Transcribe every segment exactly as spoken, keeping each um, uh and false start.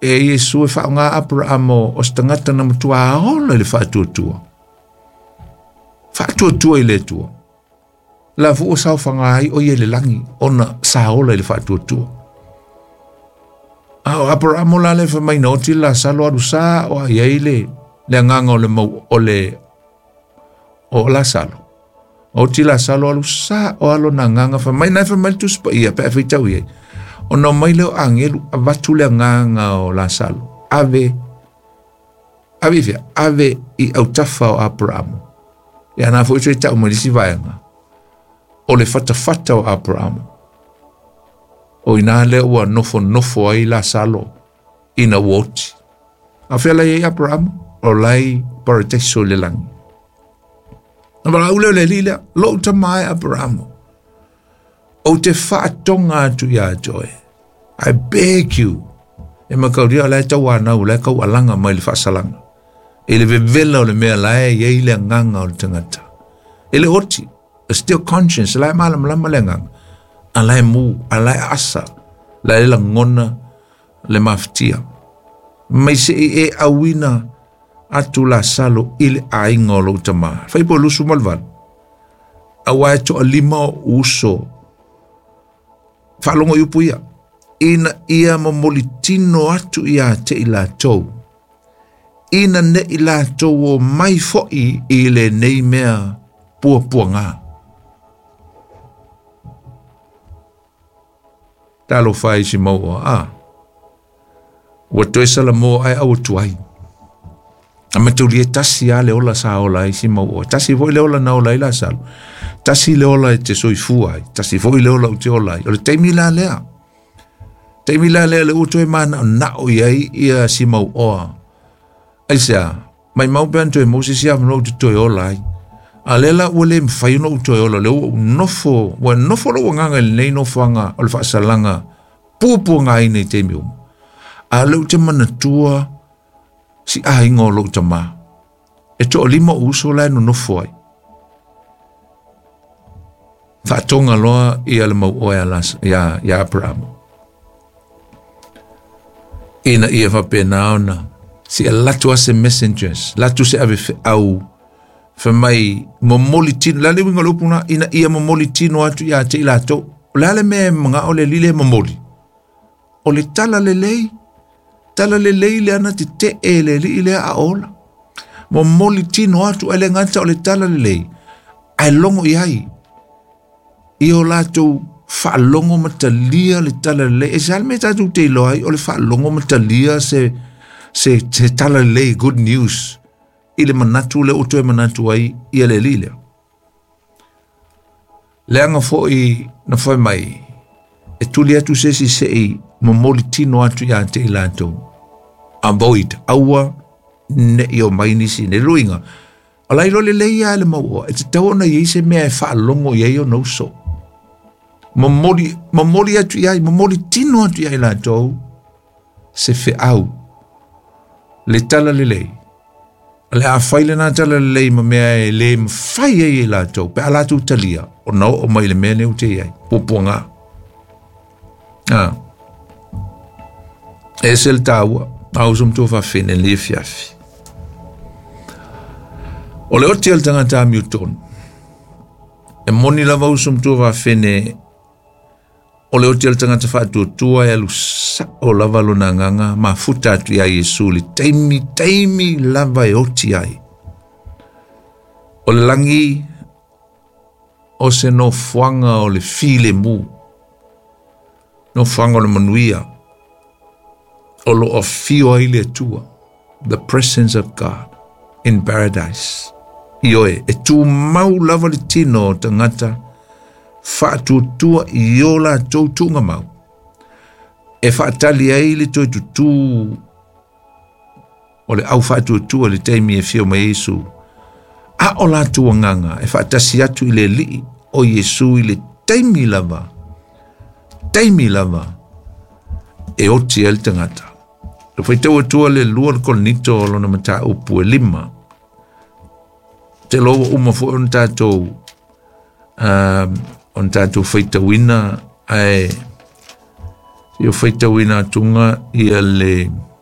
e Yesu e whaonga Abraham o stangata na mutua aola le whaatuatua. Whaatuatua i le tua. La fu o sao whangai o ye le langi ona saola le whaatuatua. Ao Abraham o la le whamaina o ti la salo aru sa o a iei le le anganga o le mau o le o la salo. O ti la salo alu sa o alo na nganga whamaina whamaina tu spa ia pe awhitau iei. O no mai leo angelu avatu le nganga o la salo. Ave, ave fia, ave i au tafa o Abraham. Ia na fo i tau malisi vaianga. O le fata fata o Abraham. O ina leo ua nofo nofo ai la salo ina woti. A fia lai e Abraham o lai paradeiso le langi. Na wala uleo le lila, lo tamai Abraham. O te whaatonga atu ia joe. I beg you. E makauria lai tau anau, lai kau alanga mai le whaasalanga. E le vevela o le mea lai e le nganga o le tangata. E le oti, a still conscience, lai malam lama le nganga. A lai mu, a lai asa, lai la ngona le maftia. Mai se e awina atu la salo ile ainga o lo tama. Fai po lusu malvan. Awa e to alima o uso. Whalongo yupu ia. Ina ia mamolitino atu ia te ila tau. Ina ne ila tau o mai foi i le nei mea pua pua ngā. Talo whai si mau o a. Wa toi sala mo ai au tuai. A maturi e tasi a le ola sa ola i si mau o. Tasi voi le ola na ola i la salo. Tasi le ola e te soi fuai. Tasi voi le ola u te ola i. O le teimi la lea. Teimi la lea le uto e mana o na o iai ia si mau oa. Aisea, mai mau pean toi mose si avno u te toi ola i. A lela ua le mwhai no u toi ola. Le ua nofo, ua nofo lo nganga le nei nofo anga o le whaasalanga. Pupua ngā i nei teimi umu. A le u te mana tua si a ingo lo tama. E to lima uso la no nofo ai. Whaatonga loa i ala mau oe alas, ya, ya Abraham. Ina ia whapena ona. Si a latu ase messengers. Latu se ave au. Whamai momoli tino. Lale winga lupuna ina ia momoli tino atu ia te ilato. Lale me mga o le lile momoli. O le tala le lei. Tala le lei le ana te te e le li le a ola. Momoli tino atu ele ngata o le tala le lei. Ai longo iai. I o lato whaalongo matalia le tala le lei. E salme tatu te loai o le whaalongo matalia se, se, se tala le lei good news. I le manatu le uto e manatu ai i le li leo. Le anga fo i na fai mai. E tuli atu se si se i momoli tino atu ia te ilato. Avoid aua ne i o mainisi ne ruinga. Alai lo le leia le maua. E te tau na i se mea e whaalongo i o no so. Momoli, momoli atu ia, momoli tino atu ia ilato. Se fe au. Le tala le lei. Le a whaile nā tala le lei ma mea e le mwhai e ilato. Pe alatu talia. O nao o mai le mea ne ute iai. Pupua ngā. Ah. E se le tāua. Au som tō whawhene le fiafi. O le oti al tangata miuton. E moni lava au som tō whawhene. O le oti al tangata whaatua tua e alu sa o lava lona nganga. Ma futa atu ia Yesu li taimi, taimi lava e oti ai. O le langi. O se no fuanga o le file mu. No fuanga o le manuia. O lo o fio ai le tua. The presence of God in paradise. Ioe, e tu mau lava le tino tangata. Whaatu tua i ola tau tunga mau. E whaatali ai le toi tutu. O le au whaatu tua le teimi e fio ma Yesu. A o la tua nganga. E whaatasi atu i le li o Yesu i le teimi lava. Teimi lava. E oti el tangata. Le whai tau atua le lua le kolonito o lona mata upu e lima. Te loa uma fu on tātou um, on tātou whai tauina ai i o whai tauina tunga i a le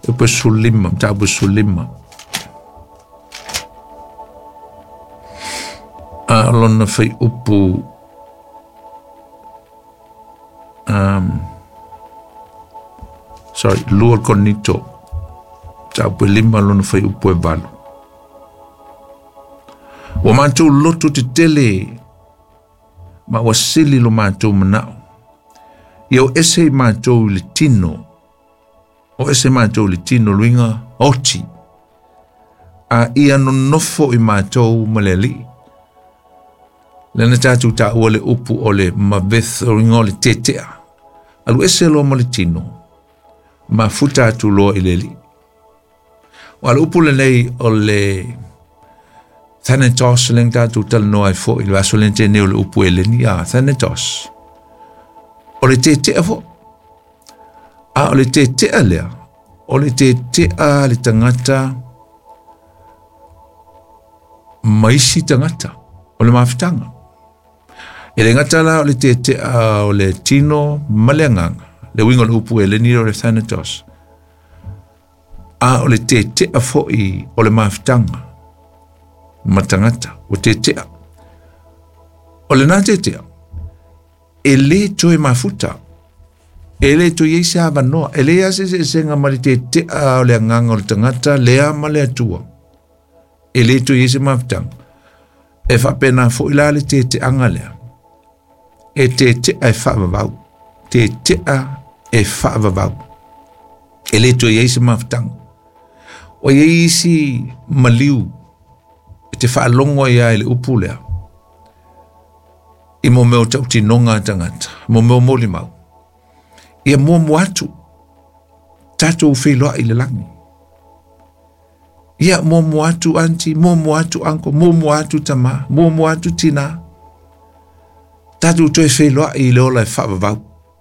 e pe sulima ta pe sulima a lona fai upu um sorry lua konito ta pe lima lona fai upu e balu o mantu lotu te tele ma wasili lo mantu manao yo ese mantu le tino o ese mantu le tino luinga oti a ia no nofo i mantu maleli lena tatu ta ole upu ole mabeth ringo le tetea alu ese lo maletino ma futa tu lo ileli wal upu le nei ole Thanatos leng tatu tal no ai fo il vasolente ne ole upu ele ni a Thanatos ole tetea fo a ole tetea le ole tetea le tangata maisi tangata ole mafitanga ele ngata la ole tetea ole tino malenganga le wingo le upu ele ni ole Thanatos a ole tetea fo i ole mafitanga matangata o tetea o le nā tetea e le toe mafuta e le toe eise avanoa e le ase se senga ma le tetea o le anganga o le tangata lea ma le atua e le toe eise mafutanga e whapena fo ila le teteanga lea e tetea e whaavavau tetea e whaavavau e le toe eise mafutanga o eisi maliu te whaalongo ia ele upulea. I mo meo tau tinonga tangata. Mo meo moli mau. Ia mua muatu. Tato uwhiloa ile langi. Ia mua muatu anti, mua muatu anko, mua muatu tama, mua muatu tina. Tato utoe whiloa ile ola e whaavavau.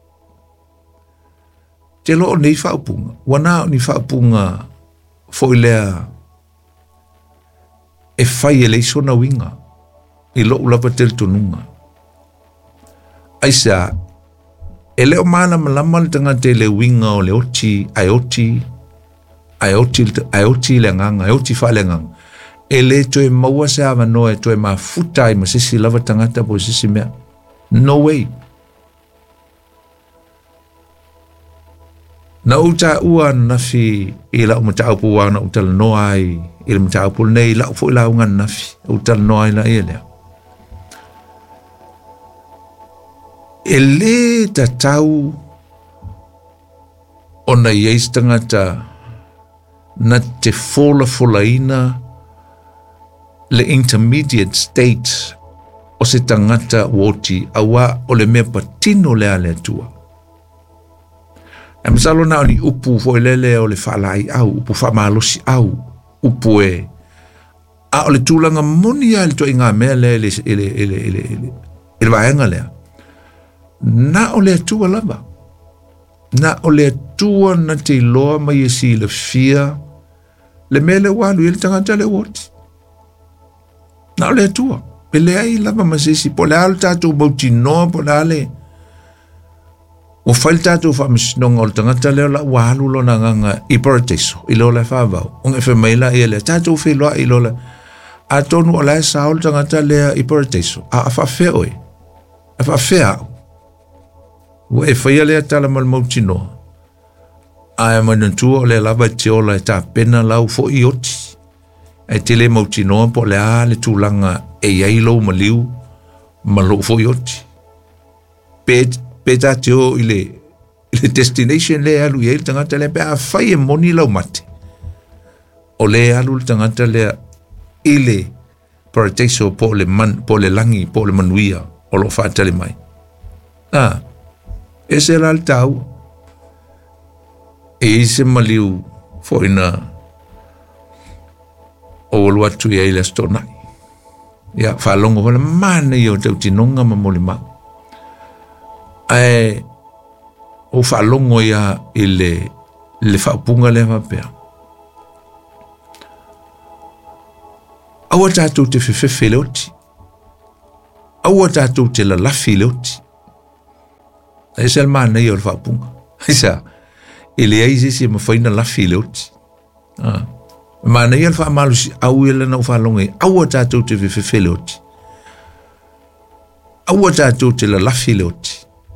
Te loo nei whaupunga. Wana ni whaupunga fo ilea e fai ele iso na winga i lo ulapa tel tununga aisa ele o mana malama le tanga te le winga o le oti ai oti ai oti ai oti le nganga ai oti fa le nganga ele toe maua se ava no e toe mafuta i masisi lava tangata po sisi mea no way na uta ua nafi i la umata upu wana uta la no ai i la umata upu nei la ufu ila unga nafi uta la no ai la ia lea ele ta tau ona yeis tangata na te fola fola ina le intermediate state o se tangata woti awa o le mea patino lea lea tua e masalo na ni upu fo lele o le falai au upu fa malosi au upu e a o le tulanga moni al to inga mele ele ele ele ele ele vaenga le na o le tua lava na o le tua na te loa mai si le fia le mele walu ele tanga le woti na o le tua pele ai lava masisi pole alta tu bauti no pole o falta tu fa misnonga o tangata leo la walu lo na nganga i paradiso i lo la favau un efe maila i ele tatu filo i lo la a tonu o la sa o tangata lea i paradiso a fa feo e a fa fea o e fa ile tala mal moutino a e manantu o le lava tio la ta pena lau fo i oti e tele moutino po le a le tulanga e ia lo maliu malo fo i oti pet peta teo ile ile destination le alu ye tangata le pe a fai e moni lau mate o le alu tangata le ile paradiso po le man po le langi po le manuia o lo fata le mai ah ese era el tau e ese maliu fo ina o lo atu ye ile stona ya fa longo wala man yo te tinonga mamoli ma ai o fa longo ya ile le fa punga le va pe awa tatu te fe fe loti awa tatu te la la filoti ai sel man yo fa punga isa e le ai se ma faina la fileoti ah ma nei al fa malu au ele na fa longe au ta to te fe fileoti au ta to te la fileoti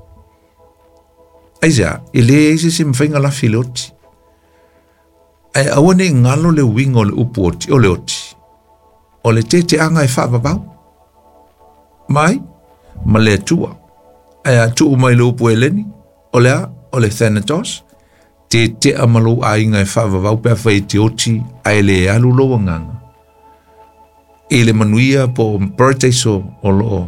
ai ja e le ai se ma faina la fileoti ai au ne ngalo le wingo le upoti o le oti o le te te anga e fa babau mai ma le tua ai atu mai le upo eleni o le o le thanatos te te amalu ainga e fa babau pe fa te oti ai le alu lo nganga e le manuia po proteso o lo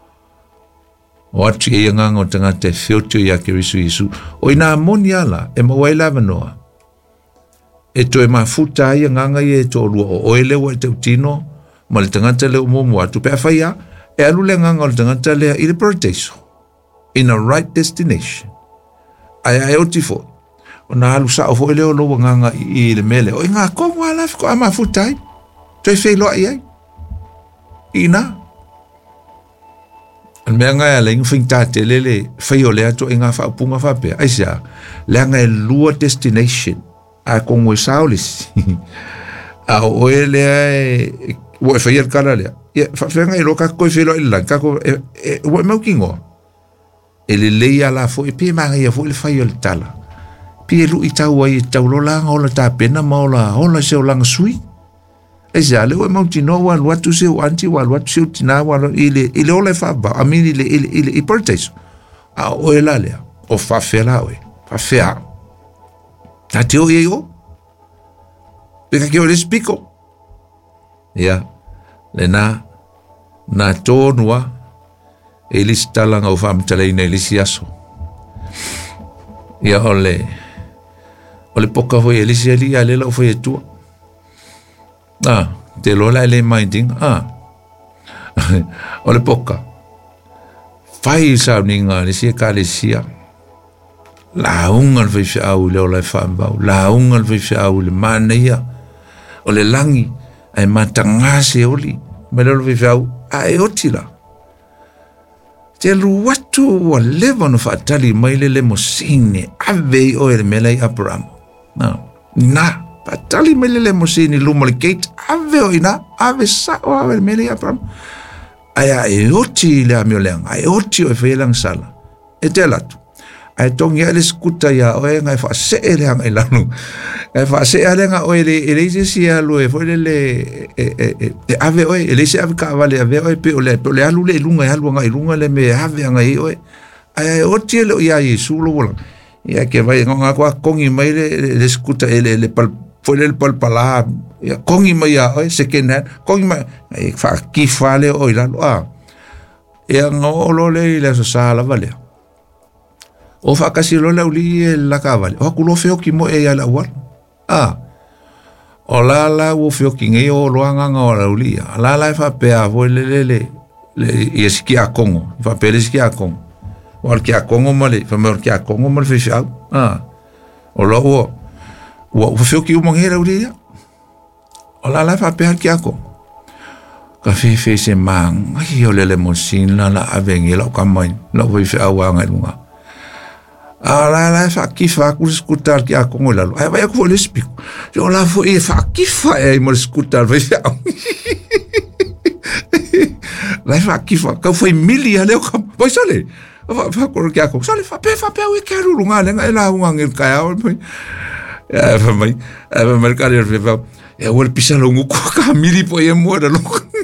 o atu e nganga o tanga te filtro ya ke risu isu o ina moniala e mo waila vanoa e to e mafuta ia nganga e to lu o ele o te tino ma le tangata le mo mo atu pe fa ia e alu le nganga o tangata le i le proteso in a right destination ai ai oti fo ona alu sa fo ele o lo nganga i le mele o nga ko wala ko ama futai to fe lo ai ina an me nga ya le ngfinta te lele fe o le ato nga fa punga fa pe ai sia le nga lu destination a con we saulis a o ele o fe yer kala le fa fe nga lo ka ko fe lo ila ka ko o mo kingo ele le ya la fo e pe ma ya fo le fa yo le tala pe lu i tau ai tau lo la o la ta pena ma o la o la se o lang sui e ja le o mo tino wa lo tu se o anti wa lo tu se tina wa ile ile o le fa ba a mi ile ile ile i portes a o la le o fa fe la we fa fe a ta te o yo pe ka ke o le spiko ya le na na tonua ele stala nga o fa mtale ina ele siaso ya ole ole poka foi ele se ali ale lo foi tu ah te lo la ele minding ah ole poka fai sa ninga le se ka le sia la ungal foi au le ole fa ba la ungal foi au le mania ole langi ai matanga se oli me lo foi au ai otila te luatu o lewa no whaatali mai le le mosini ave o e melei Abraham. No. Na, whaatali mai le le mosini luma le gate ave o ina, ave sa o ave melei Abraham. Aia e oti le amio leanga, e oti o e whaelang sala. E te latu. Ai tongi ele skuta ia o e ngai whaase e leanga i lanu. Ngai whaase e leanga o e le e leise si alu e fo le le e ave o e e leise ave ka vale ave o e pe o le pe o le alu le ilunga e alu ngai ilunga le me ave ngai o e ai o ti ele o ia i sulo wola. Ia ke vai ngonga kwa kongi mai le le skuta ele le pal fo le pal pala ia kongi mai a o e second hand kongi mai e fa ki fale o ila a e ngolo le le so sala vale. O fa kasi lo la uli la cavale o kulo feo ki mo e ala wal ah o la la wo feo ki nge o lo anga o la uli la la fa pe a vo le le le le e ski a kongo fa pe le ski a kongo o ki a kongo male fa me ki a kongo male fe fa ah o lo o o feo ki mo nge la uli o la la fa pe ki a kongo ka fe fe se mang ai o le le mo sin la la avengi lo ka mai lo fe fa wa nga lunga ala la fa kifa ku skutar ki a kongo la ai vai ku le spiko yo la fo e fa kifa e mo skutar vai fa la fa kifa ka foi milia le ka vai sole fa fa ko ki a ko sole fa pe fa pe we ka ru nga le la nga ngel ka ya e fa mai e fa mai ka le fa e o le pisalo ngu ka mili po e mo da lo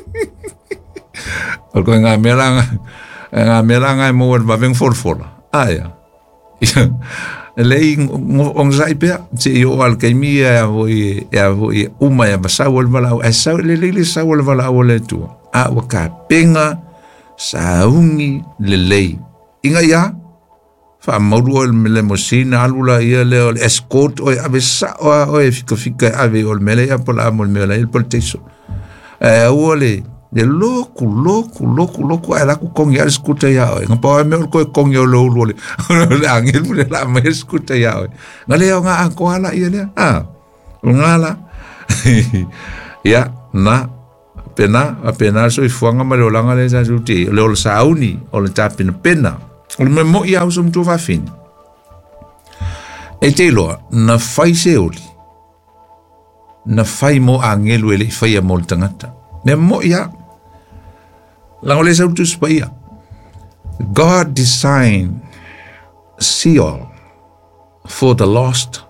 o ko nga melanga nga melanga mo va ven for for aya lei on sai pe se io al che mi e voi e voi uma e sa vol vala e sa le le sa vol vala o le tu a o ka penga sa ungi le lei inga ya fa modu el mele mosina alula ia le el escort o ave sa o e fica fica ave o mele ya pola mo mele el polteso e o le de loco loco loco loco era ku kongi al skuta ya o ngapa me ko kongi o lo lo le angel le la me skuta ya o ngale nga ko ala ia le ah ngala ya na pena apena so ifuanga ma lo langa le sa juti le o sauni o le tapina pena o me mo ia usum tu va fin E te loa, na fai se oli. Na fai mo angelu ele fai a mo le tangata. Ne mo ia. Lango le sau tu spaia. God designed seal for the lost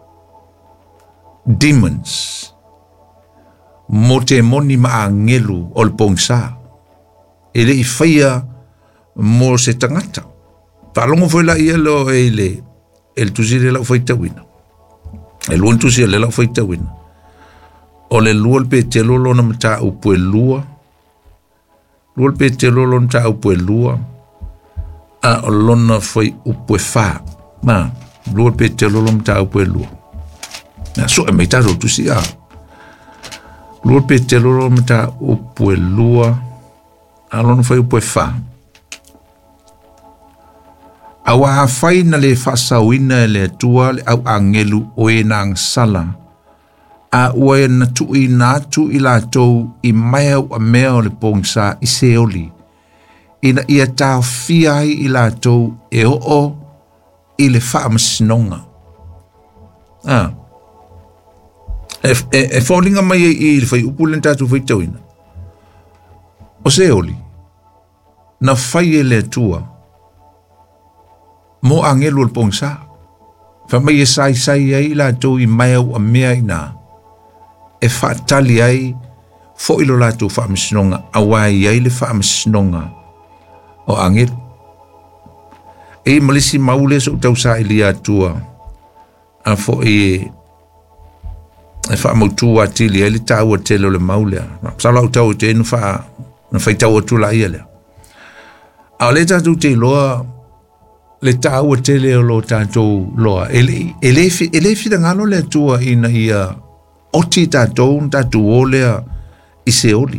demons. Mo te moni ma angelu o le pongsa. Ele i faia mo se tangata. Palongo foi la ia lo ele el tuzile la foi tawina. El un tuzile la foi tawina. O le lua pe te lolo na mta upu e lua. Lua pe te lolo na mta upu e lua. A o lona foi upu e fa. Ma, lua pe te lolo na mta upu e lua. Na so e meitaro tuzia. Lua pe te lolo na mta upu e lua. A lona foi upu e fa. Awa a fai na le fasawina le tua le au angelu o e nang sala. A ua na tu i natu i la tau i mai au a mea o le pongsa i seoli. Ina ia tau fiai i la tau e o o i le wha masinonga. Ah. E, e, e faulinga mai i le fai upulen tatu fai tauina. O seoli. Na fai e le tua. Mo angelu al pongsa. Fa mai e sai sai ai la tau i mai au a mea i na. E whaatali ai fo ilo la tau wha masinonga. Awai ai le wha masinonga. O angelu. E malisi maule so tau sa ili atua. A fo e e wha mautu atili ai le tau a tele o le maule. Sala au tau te enu wha na whai tau atu la ia lea. A le tatu te loa le tau a tele o lo tātou loa. E le fida ngalo le atua ina ia oti tātou tātou o lea i se oli.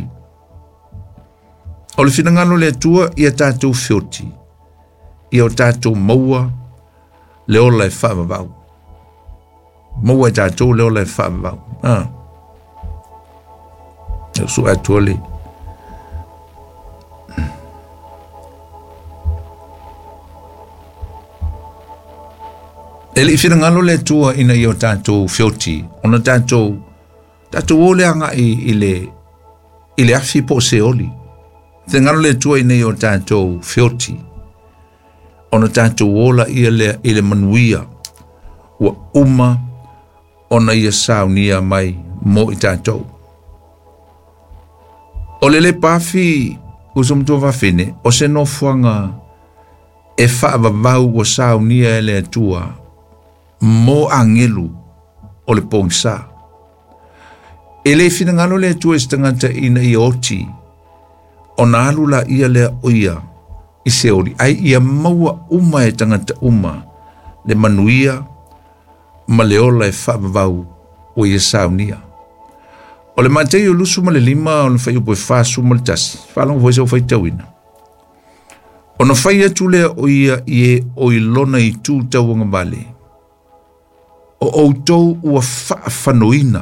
O le fida ngalo le atua ia tātou fioti. Ia o tātou maua le ola e whaavavau. Maua e tātou le ola e whaavavau. Ah. E su atua le. E li whina ngalo le tua ina i o tātou fioti. Ona tātou, tātou o le anga i, i le, i le afi po se oli. Te ngalo le tua ina i o tātou fioti. Ona tātou ola i le, i le manuia. Ua uma, ona i a saunia mai mo i tātou. O le le pafi, usumtua whawhine, o se no fuanga e whaavavau o saunia e le tua. Mo angelu o le pongsa. E le fina ngalo le tua istangata ina i oti. O na alu la ia lea oia i se ori. Ai ia maua uma e tangata uma. Le manuia ma le ola e whaavavau o ia saunia. O le matei o lusu ma le lima o le whai upo e whaasu ma le tasi. Whalong voise o whai tauina. O na whai atu lea oia i e o i lona i tū tauanga vale. O outou ua whaafanoina.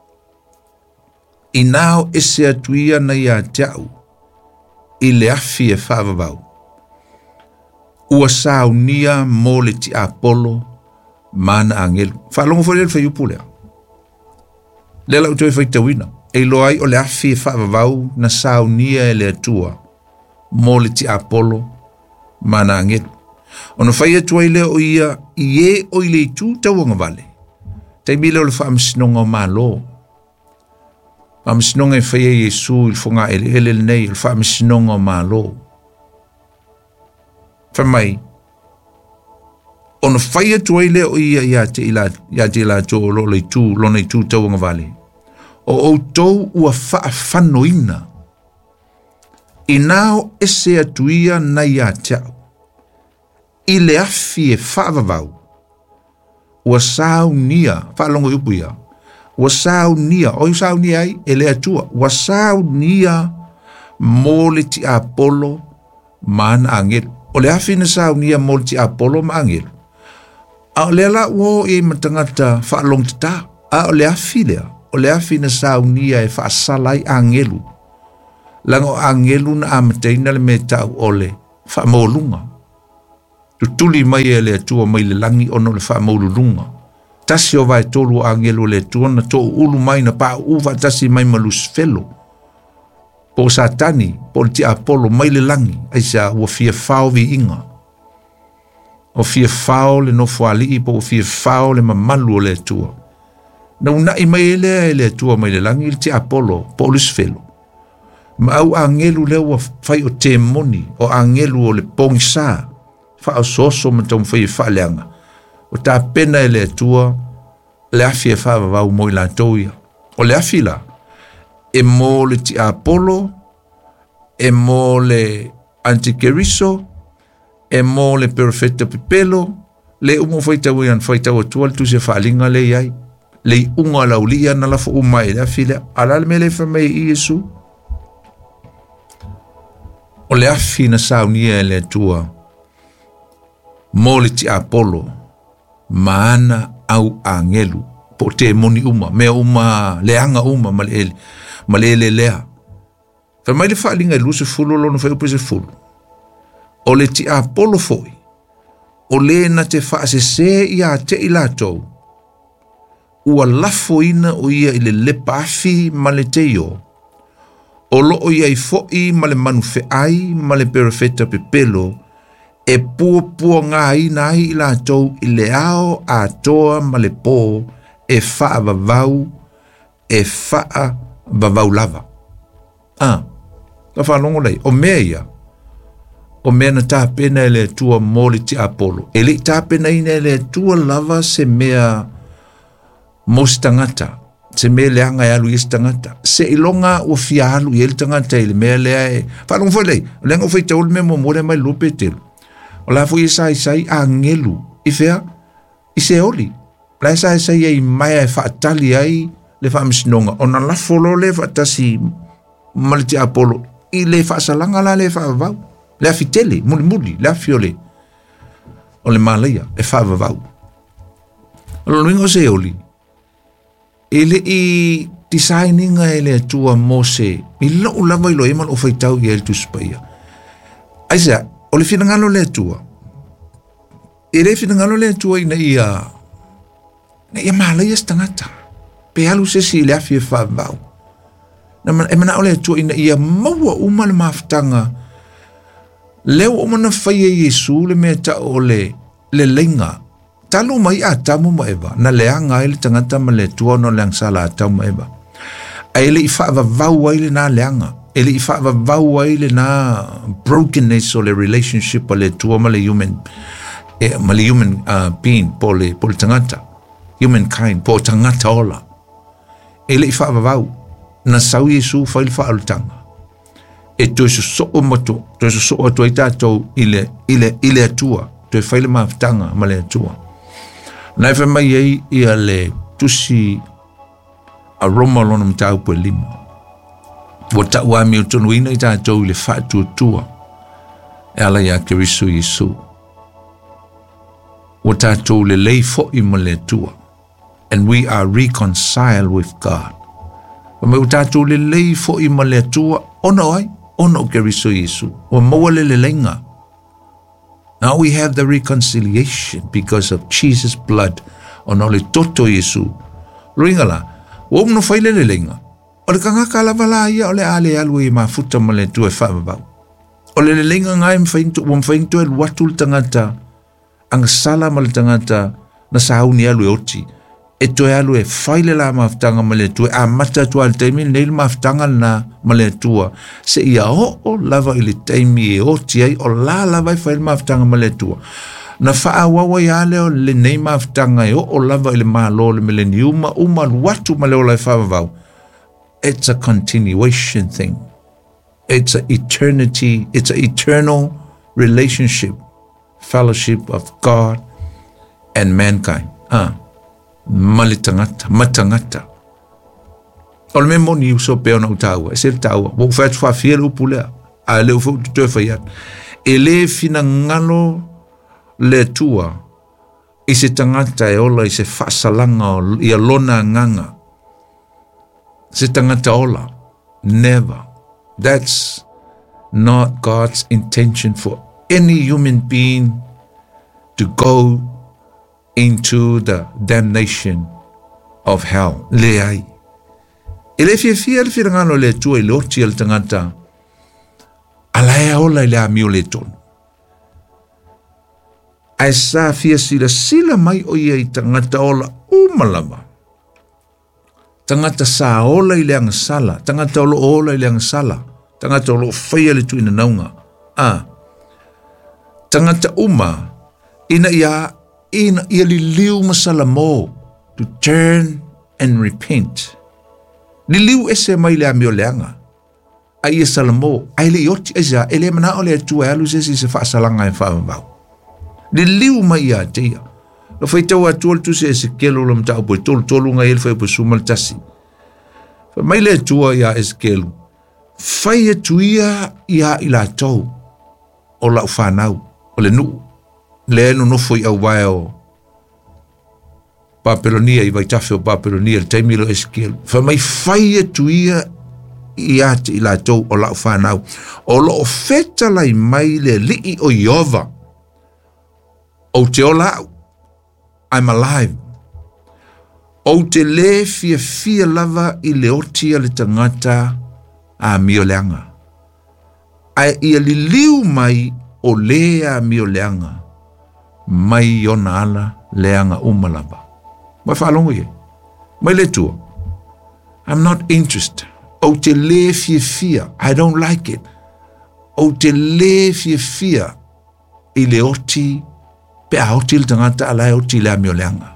I nao ese atuia na ia teau. I le afi e whaavavau. Ua saunia mo le ti Apollo mana angelu. Whaalongo fwere le whaiupulea. Le lau toi whaitawina. E loai o le afi e whaavavau na saunia e le atua mo le ti Apollo mana angelu. Ona whai atua i leo o ia i e o i le tū tauanga vale. Tai mile o le whaamsinonga o malo. Whaamsinonga e whai e Yesu i whunga ele ele nei o le whaamsinonga o malo. Whamai. Ona whai atua i leo o ia ia te ila ia te ila tō lo le tū lona i tū tauanga vale. O o tau ua whaafanoina. I nao ese atuia na ia teau. I le afi e whaavavau. Ua saunia, whaalongo upu ia. Ua saunia, oi saunia ai, e le atua. Ua saunia mo le ti Apollo mana angelu. O le afi na saunia mo le ti Apollo ma angelu. A o le ala uo e matangata whaalong tata. A o le afi lea. O le afi na saunia e whaasalai angelu. Lango angelu na amateina le me tau ole whaamolunga. Tu tuli mai e le atua mai le langi ono le wha maululunga. tasi o vai tolu angelo le tuona to ulu mai na pa uva tasi mai malus felo. Po satani, po ti Apollo mai le langi, ai sa ua fia fao vi inga. O fia fao le no fuali i po o fia fao le mamalu o le tua. Na una i mai le le tua mai le langi, ti Apollo, po lus felo. Ma au angelu le ua fai o te moni, o angelu o le pongisa, fa o soso ma tau fai fa leanga. O ta pena e le tua, le afi e fa vau moi la toia. O le afi la, e mo le ti Apollo, e mo le Antikeriso, e mo le Perfetta Pipelo, le umo fai tau ian fai tau atua, tu se whaalinga le iai, le unga lau lia na lafa umai, le afi le, alal me le whamei i Yesu. O le afi na saunia e le tua, mo le ti Apollo, maana au angelu, po te moni uma, mea uma, leanga uma, ma le ma le le lea. Fa mai le whaalinga i luse fulu lo no whai upe se fulu. O le ti Apollo foi, o le na te whaase se ia te ila tau, ua lafo ina o ia i le lepa afi ma le te io, o lo o ia i foi ma le manu fe ai ma le Perfetta Pipelo, e pua pua ngā ina ai ila tau i le ao a toa ma le pō, e wha vavau, e wha vavau lava. Ah, ka whanongo lei, o mea ia, o mea na tāpena e le tua mōli ti Apollo. E le tāpena ina e le tua lava se mea mosi tangata, se mea leanga e alu i tangata. Se ilonga o fia alu i el tangata i le mea lea e, whanongo fai lei, o lenga fai taul mea mo mōre mai lupe telu. O la fui sai sai a ngelu, i fea, i se oli. La sai sai e mai e whaatali ai, le whaamisinonga, o na lafolo le whaatasi maliti Apollo, i le whaasalanga la le whaavavau, le afitele, muli muli, le afiole, o le malaya, le whaavavau. O lo ringo se oli, e le i designinga e le atua Mose, i lo lava i lo eman o whaitau i el tuspaia. Aisa, o le finangalo le atua, e le finangalo le atua ina ia, na ia malaya stangata, pe alu se si le afi e whaavavau. Na e mana ole tu ina ia maua uma le maftanga leo o mana whaia Yesu le mea ta ole le lenga talu mai a tamu ma eva na leanga ele tangata ma le tua no leang sala a tamu ma eva a ele i whaava vau aile na leanga ele i whaava vau aile na brokenness o le relationship o le tua ma le human eh, ma le human uh, being po le, po le tangata humankind po tangata ola ele i whaava vau na sau Yesu whaile whaalutanga. E toi su so'o mato, toi su so'o toi tātou ile, ile, ile atua, toi whaile maafutanga ma le atua. Nai wha mai ei ia le tusi a roma lona mtau pue lima. Wa tau ami o tonu ina i tātou ile whaatua tua, e ala ia Keriso Yesu. Wa tātou le lei fo'i ma le atua, and we are reconciled with God. O me utatu le lei fo i ma le atua, ono ai, ono Keriso Yesu, o maua le le lenga. Now we have the reconciliation because of Jesus' blood, ono le toto Yesu. Ruingala, o mno whaile le lenga, o le kangaka la wala ia, o le ale alu i mafuta ma le tua e whaamabau. O le le lenga ngai mwhaintu, o mwhaintu e luatu le tangata, ang sala ma le tangata, na sauni alu e oti, e toe alu e whaile la maftanga ma le tua, a mata tua al teimi, neil maftanga na ma le tua, se ia o o lava i le teimi e o tiai, o la lava i whaile maftanga ma le tua. Na wha wawa i ale o le nei maftanga e o o lava i le malo le me le ni uma, uma luatu ma le o lai whavavau. It's a continuation thing. It's an eternity, it's an eternal relationship, fellowship of God and mankind. Ah. Malitangata, matangata. O le me moni uso peo na utaua, e se taua, wo fai tua fiel upulea, a le ufu tu faiat. E le fina ngalo le tua, i se tangata e ola, i se fasalanga, i alona nganga. Se tangata ola, never. That's not God's intention for any human being to go into the damnation of hell. Le ai. E le fia fia le whirangano le tua i le oti le tangata. Alaya ola i le amio le tonu. Ai sa fia sila sila mai o ia i tangata ola umalama. Tangata sa ola i le anga sala. Tangata ola ola i le anga sala. Tangata ola whaia le tuina naunga. Ah. Tangata uma. Ina ia, ina ia li liu masala mo. To turn and repent. Li liu ese mai le amio le anga. Ai e salamo. Ai le ioti eza. Ele mana o le atua e alu sesi se whaasalanga e whaamavau. Li liu mai ia teia. Lo fai tau atua le tu se se kelo lo mtau po tolu tolu nga ele fai po sumal tasi. Fa mai le atua ia e se kelo. Fai atuia ia ila tau. O la ufanau. O le nu. Le enu no foi au wae o Papelonia i vai tafe o Papelonia le taimilo e se kelo. Fa mai fai atuia ia te ila tau o la ufanau. O lo o feta lai mai le lii o Iova. O te ola, I'm alive. O te le fia fia lava i le otia le tangata a mio leanga. Ai ia li liu mai o le a mio leanga. Mai ona ala leanga umalava. Mai whalongo ye. Mai le tua. I'm not interested. O te le fia fia. I don't like it. O te le fia fia i le oti pe a oti le tangata ala e oti le a mio leanga.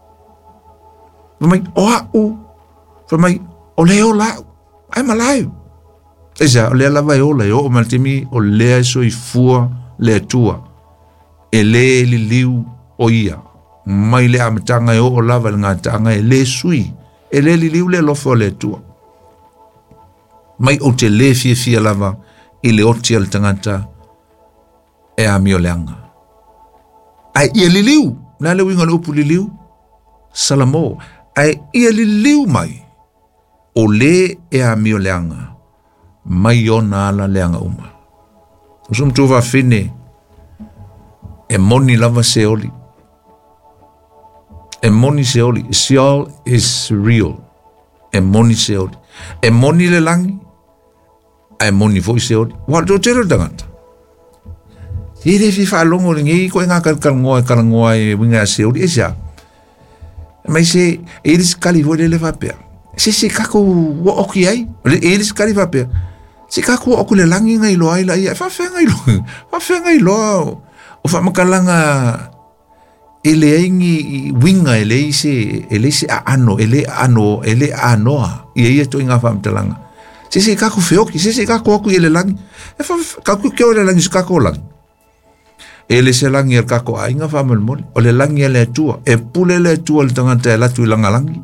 Famai, o au. Famai, o le o lau. I'm alive. Esa, o le lava e ola e o maltimi o le a so i fua le tua. E le li liu o ia. Mai le amatanga e o o lava le ngatanga e le sui. E le li liu le lofo le tua. Mai o te le fia fia lava i le oti al tangata e a mio leanga. Ai ia li liu. Na le winga le upu li liu. Salamo. Ai ia li liu mai. O le e a mio leanga. Mai ona ala leanga uma. Usum tu va fine. E moni lava se oli. E moni se oli. Seol is real. E moni se oli. E moni le langi. E moni foi se oli. Wa do tero tangata. Ire fi fa longo ngi ko nga kal kal ngoa kal ngoa e winga se oli esa. Mai se iris kali vole le va per. Se se kako wo oki ai. Iris kali va per. Se kako oku le langi ngai lo ai la ia fa fa ngai lo. Fa fa ngai lo. O fa makalanga ele ingi winga ele se ele se ano ele ano ele anoa. Ia ia to inga fa mtalanga. Se se kako feoki se se kako oku ele langi. E fa kako ke ole langi se kako langi. Ele se langi el kako ainga fa malmol. O le langi ele tua. E pule le tua le tangata e latu ilanga langi.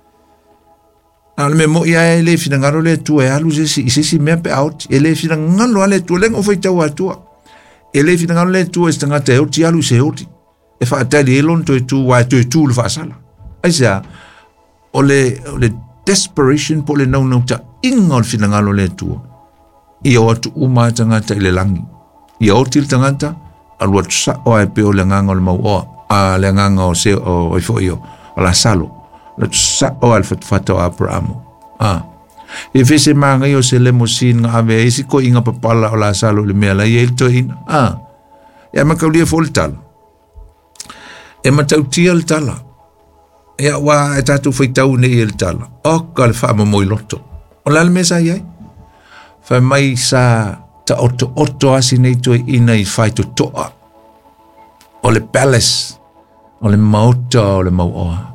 Al me mo ia ele fina ngaro le tua e alu se si se si mea pe out. Ele fina ngalo ale tua lengo fai tau atua. Ele fina ngalo le tua e tangata e oti alu se oti. E fa atali elon to e tu wa to e tu le fa sala. Aisa o le o le desperation po le nau nau ta inga o fina ngalo le tua. Ia o atu uma tangata ile langi. Ia oti le tangata alu atu sa o e peo le nganga o le mau oa. A le nganga o se o ifo iyo. O la salo. Le sa o al fatfata o Abrahamo. Ah. E fese manga yo se le mosin nga ave isi ko inga papala o la salo le mea la yel to ina. Ah. E makaulia fo le tala. E matautia le tala. E wa e tatu feitau ne i le tala. O ka le wha mo i loto. O la le mesa iai. Fa mai sa ta oto oto asi nei to ina i fai to toa. O le palace. O le mauta o le mauoa.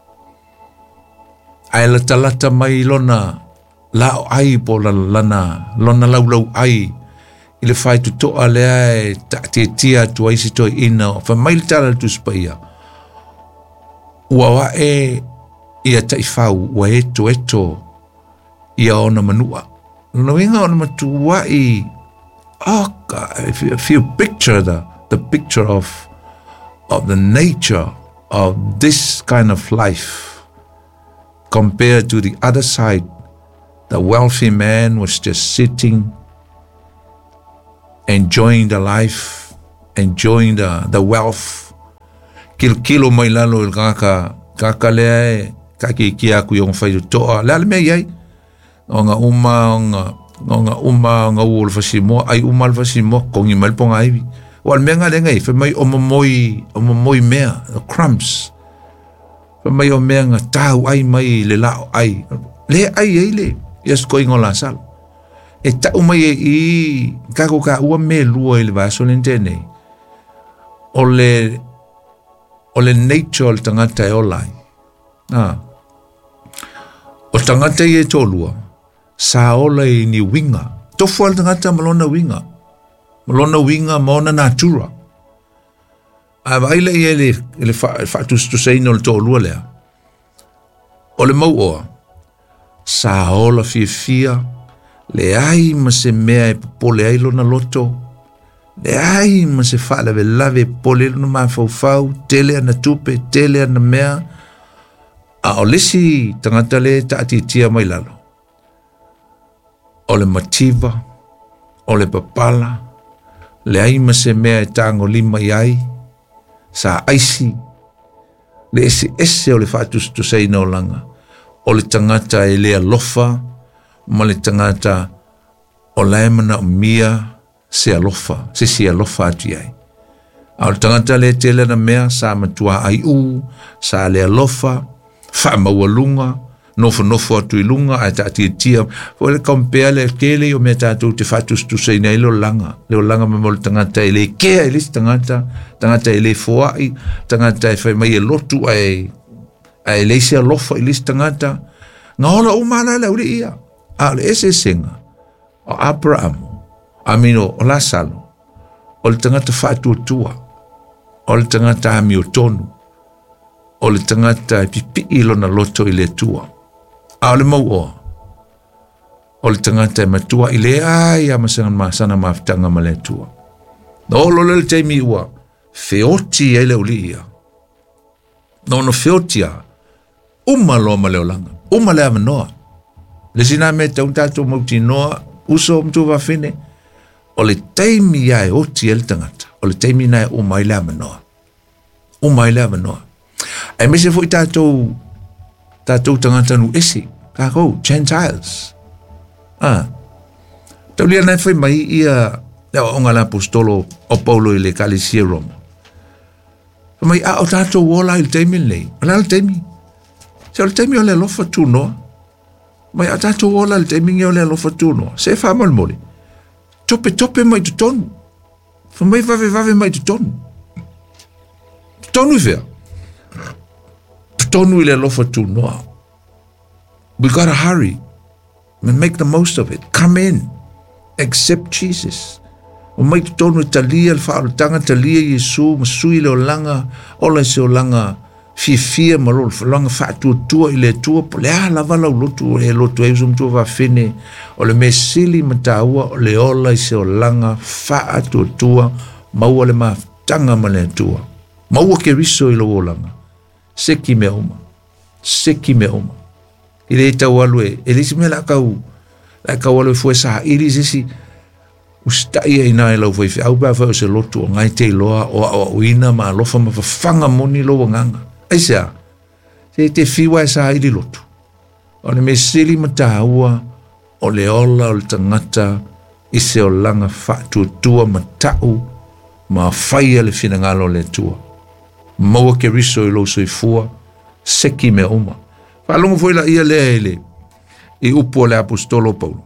Ai la talata mai lona lao ai po la lana lona lau lau ai i le fai tu toa le ai ta te tia tu ai si toi ina fa mai le tala tu spaia ua wa e ia tai fau wa eto eto ia ona manua no inga ona matua i oh God, if you, if you picture the the picture of of the nature of this kind of life compared to the other side, the wealthy man was just sitting, enjoying the life, enjoying the, the wealth, kil kilo mai lalo il kaka kaka le ka ki ki aku yung fai to la le me yai nga uma nga nga uma nga ul fasimo ai uma fasimo kongi mal ponga ai wal menga le ngai fe mai o moi o moi mea crumbs fe mai o menga tau ai mai le la ai le ai ai le yes going on la sal e ta uma i ka ko ka u me lu il va so lentene ole ole nature tangata e olai ah o tangata e tolua sa ola i ni winga tofu al tangata malona winga malona winga mona natura a vaile i ele ele fa fa tu tu sei no tolua le ole mau o sa ola fi fia le ai ma se mea e pole ai lona loto le ai ma se fa lave lave pole no ma fau fau tele na tupe tele na mea a olisi tangata le ta ati tia mai lalo ole mativa ole papala le ai ma se mea e tango lima iai sa aisi le ese ese ole fatu tu sei no langa ole tangata e le alofa ma le tangata o laimana mia se alofa, se si alofa ati ai. Au tangata le tele na mea sa matua ai u, sa le alofa, fa mawalunga, nofo nofo atu ilunga, ai ta ati tia, o le kompea le kele o mea tatu te fatus tu sei na ilo langa, leo langa me mo le tangata ele kea ele si tangata, tangata ele foai, tangata e fai mai e lotu ai, ai le se alofa ele si tangata, nga hola umana le uri ia, a le ese senga, o Abraham, amino o Lasalo, o le tangata fatu tua, o le tangata ami o tonu, o le tangata pipi ilo na loto i le tua, a le mau o, o le tangata e matua i le ai a masanga masana mafitanga ma le tua. No lo le teimi ua, feoti e le uli ia. No no feoti a, uma lo ma le olanga, uma le amanoa. Le sina me te un tato mauti noa, uso mtu wa fine, o le teimi ai oti el tangata, o le teimi nai uma ile amanoa. Uma ile amanoa. Ai me se fui tato, tato tangata nu esi, kako, Gentiles. Ah. Tau lia nai fai mai ia, ia onga la apostolo o Paulo i le kalisia Roma. Mai a o tato wola il teimi lei, ala il teimi. Se o le teimi o le lofa tu noa, mai a tato wola il teimi nge o le lofa tu noa, se fa mal mole. Tope tope mai tu tonu. Fa mai vave vave mai tu tonu. Tu tonu i vea. Tu tonu i le lofa tu noa. We gotta hurry and make the most of it. Come in. Accept Jesus. O mai tu tonu talia le whaaro tanga talia Yesu masui le o langa ola se o langa fia fia marol langa whaatu tua i le tua po le ala wala ulotu e lotu e usum tua whawhine o le mesili mataua o le ola i se o langa whaatu tua maua le maftanga ma le tua maua ke riso i lo o langa seki me oma seki me oma i le tau alu e e lisi me la kau la kau alu e fue sa iri sisi ustai e ina e lau fai fi au ba fai o se lotu o ngai te loa o a uina ma alofa ma fafanga moni lo o nganga ai sea se te fiwa e sa iri lotu o le mesili ma taua o le ola o le tangata i se o langa fatu tua ma tau ma fai le fina ngalo le tua maua ke riso i lo soifua seki me oma whalongo foi la ia lea ele i upo le apostolo Paulo.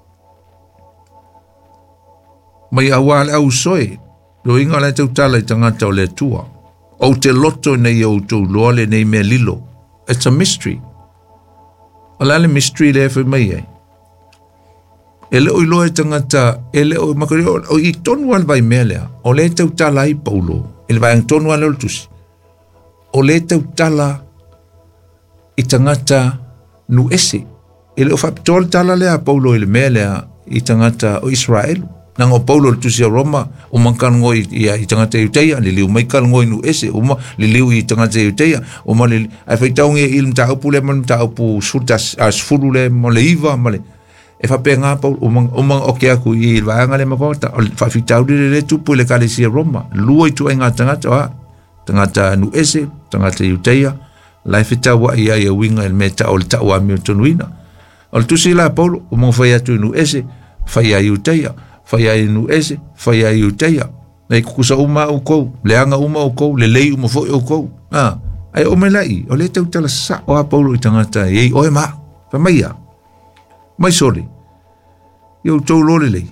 Mai awa le au soe, lo inga le tau tala i tangata o le tua. O te loto nei au tau loa le nei mea lilo. It's a mystery. Ala le mystery le efe mai ai. E le oi loa e tangata, e le oi makari o i tonu al vai mea lea. O le tau tala i Paulo. E le vai ang tonu al le tusi. O le tau tala i tangata nu ese. E le o whapitol tala lea Paulo i le mea lea i tangata o Israel. Nang o Paulo le tusi a Roma, o mankan ngoi i, i tangata i uteia, li liu mai kal ngoi nu ese, o ma li liu i tangata i uteia, o ma li, ai whaitaungi e il mta upu le, ma mta upu sfuru le, ma le iwa, ma le, e whape ngā Paulo, o mang, o mang oke aku i il vaanga le makota, o whawhitau le le tupu le kalesi a Roma, lua i tu ai ngā tangata, o tangata nu ese, tangata iuteia, lai fita wa ia ia winga el meta o le ta wa mi tonuina. O le tusi la Paulo, o mo fai atu nu ese, fai a iuteia, fai a nu ese, fai a iuteia. Nei kukusa uma o kou, le anga uma o kou, le lei uma foi o kou. Ah, ai o me lai, o le tau tala sa o a Paulo i tangata, ei oe ma, fa mai a. Mai sori, iau tau lole lei.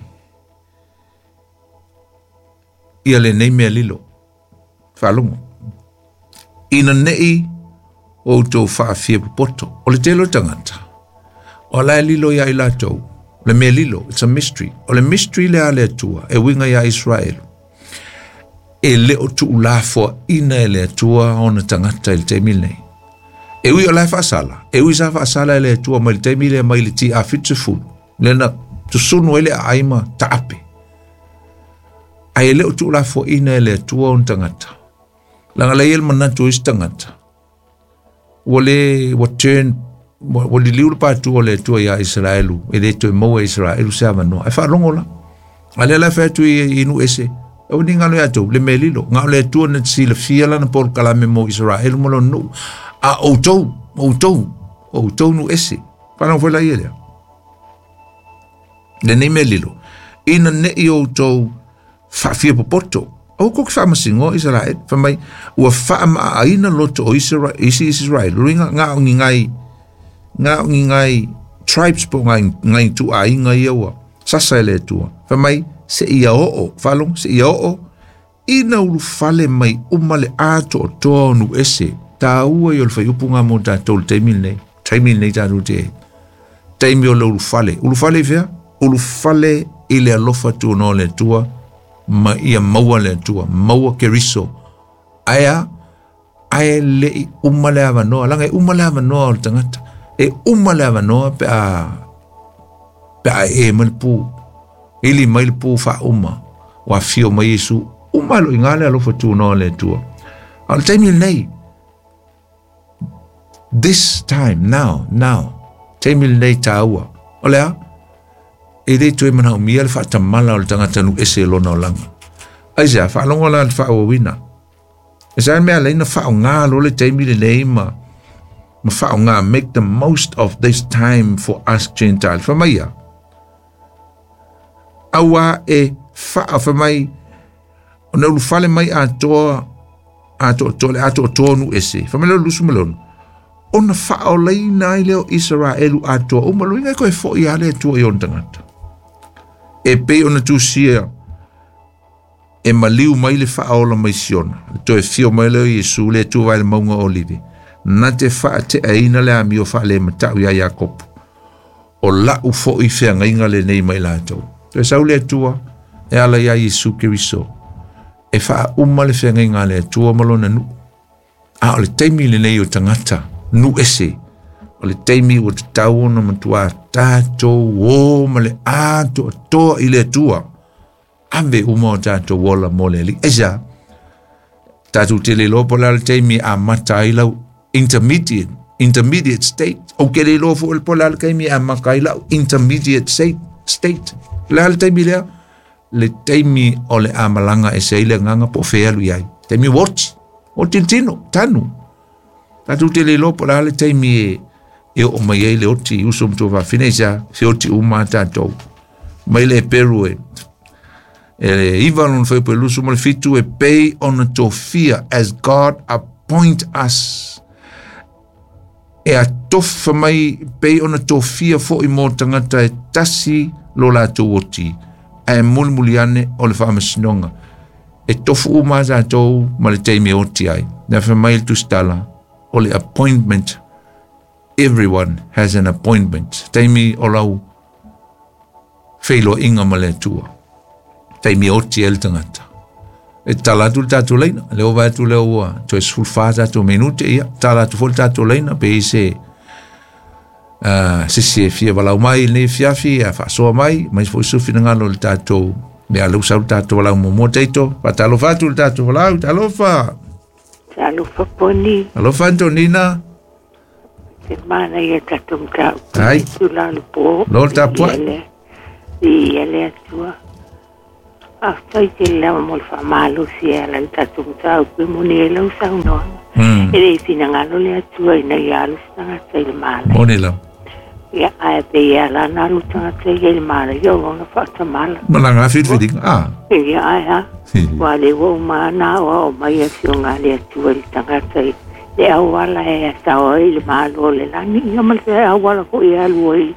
Ia le nei mea lilo, whalongo. Ina nei o tau whaafia pupoto, o le telo tangata. O la lilo ia i la tau, le mea lilo, it's a mystery. O le mystery le a le atua, e winga ia Israel. E le o tu la fo ina e le atua o na tangata il te mil nei. E ui o la whaasala, e ui sa whaasala e le atua mai te mil e mai le ti a fitsefu, le na tu sunu ele a aima ta ape. Ai le o tu la fo ina e le atua o na tangata. Langa le il manatu is tangata. Wale wa turn wa li liu pa tu o le atua ia Israelu, e le tu mo Israelu se avano. Ai fa longola. Ale la fa tu inu ese. O ni ngalo ya tu le melilo, ngalo le tu na si le fiala na por kalame mo Israel mo no. A o to, o to, o to no ese. Para foi la ile. Le ni melilo. Ina ne i o to fa fia popoto. O ko fa masingo Israel, fa mai o fa ma aina loto o Israel, isi Israel. Ringa nga ngi ngai nga ngi ngai tribes po ngai ngai tu ai ngai yo. Sasa le tu. Fa mai se ia o falong se ia o ina ulu fale mai umale ato to nu ese ta ua yo fa yupunga mo ta tol temil nei temil nei ta rute temil ulu fale ulu fale vea ulu fale ile alofa tu no le tua ma ia maua le tua maua keriso aya ai le umale ava no langa umale ava no o tangata e umale ava no pe a pe a e malpu ili mai pu fa uma wa fio mai Yesu uma lo ingale alo fatu no le tua al time nei this time now now time nei taua olea e de tu mana mi al fa tamala al tanga tanu ese lo no langa ai ja fa longo la fa o wina esa me ala ina fa nga lo le time nei ma ma fa nga make the most of this time for us Gentile for maya awa e fa fa mai ona lu fale mai a to a to to a to to nu ese fa mai lu sumelon ona fa o lei nai leo Israelu a to o malo inga ko e fo ia le to i on tangata e pe ona tu sia e maliu mai le fa o la mai siona to e fio mai le Yesu le tu vai le maunga olive na te fa te aina le ami o fa le mata ia Jakob o la u fo i fe nga le nei mai la to e saule tua e ala ia Yesu Keriso e fa uma le fenga inga le tua malona nu a o le teimi le nei o tangata nu ese o le teimi o te tau na matua tato o ma le ato toa i le tua ave uma o tato wola mole li esa tato te le lopo la le teimi a mata i lau intermediate intermediate state o ke le lopo el pola le teimi a maka i lau intermediate state state la le teimi lea le teimi o le amalanga e seile nganga po fea lui ai teimi watch o tintino tanu tatu te le lopo la le teimi e e o mai e le oti usum to va fineja se oti uma tato mai le peru e e ivalon foi pe lusum le fitu e pay on to fear as God appoint us e a tofa mai pay on to fear fo i mo tangata e tasi lo la to oti e mulmuliane o le famasinonga e tofu uma za to ma le teimi oti ai na fa mai tu stala o le appointment everyone has an appointment teimi o lau feilo inga ma le tua teimi oti el tangata e tala tu tatu leina leo vai tu leo to es fulfaza tu minute ia tala tu fol tatu leina pe se Uh, se se fia walau mai ne fia fia fa so mai mai fo so fina ngalo le tato me alu sa tato walau mo mo teito pa talo fa tu tato walau talo fa talo fa poni alo fa Antonina se mana ia tato mta ai tu la lo po lo ta po i ele tua After the level of Malu, Sierra, and Tatum Tau, Munelo, sound on. It is in an alloy to a Nayalus, and say Mal. Monila. Yeah, I pay a Lanalu to say Mal, you're on a Fatamal. Malanga fit feeding. Ah. Yeah, I have. While they won't man now, or my young allies to a Tangate. They are while I have our Mal, and I'm going to say, I want to go away.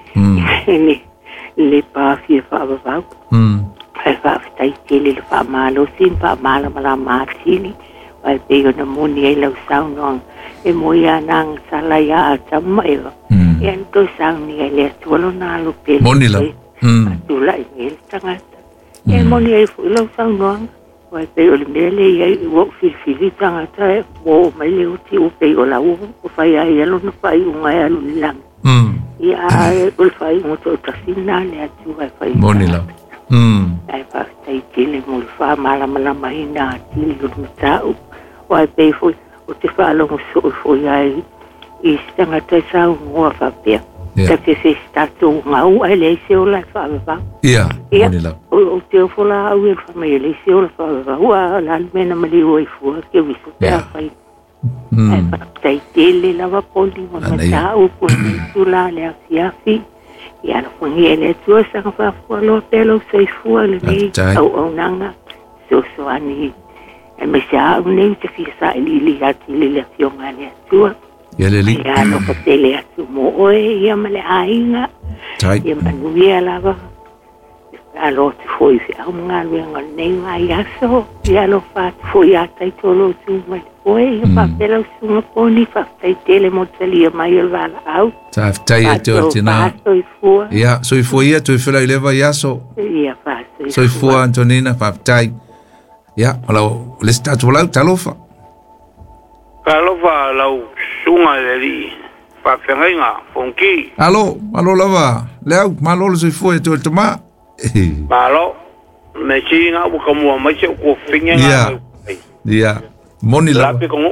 Lipa, if you have about. Ai fa tai tele le fa malo sin fa mala mala matili ai pe ona moni ai lau saunong e moia nang sala ya tamai e ento sauni ele tuolo na lu pe moni la tu la e tanga e moni ai fu lau saunong ai pe o le mele ai wo fi fi tanga ta wo mai le uti o pe o la u o fa ya ia lo no fa i un ai lu lang ya o fa i mo to tasina le atu ai fa moni la Mm. Ai fa tai tele mo fa mala mala mai na tili lu tau o ai pe foi o te fa lo so foi ai i stanga te sa mo fa pe te te se sta tu ngau ai le se o la fa va ia monila o te fo la o fa mai le se o la fa va wa la mena mali o i fu ke vi so te fa ai fa tai tele la va poli mo na tau ko tu la le afi ia no fungi ele tua sanga fa fu lo pelo sei fu le ni au au nanga so so ani e me sa un te fi sa li li ati li le fionga le tua ia le li ia no ko tele atu mo oe ia male ainga ia manu ia lava alo te foi se au nga le nga nei mai aso ia lo fa foi ata i tolo tu mai oe pa pelo su mo poni fa tai tele mo tele mai el vala au ta tai e tortina ia so i foi ia tu fela leva ia so ia fa so i foi Antonina fa tai ia alo le sta tu la talofa talofa lau sunga le fa fenga fonki alo alo lava leo malo so i foi tu tama malo me chinga bu como mai se ko finga ia ia moni la la pe como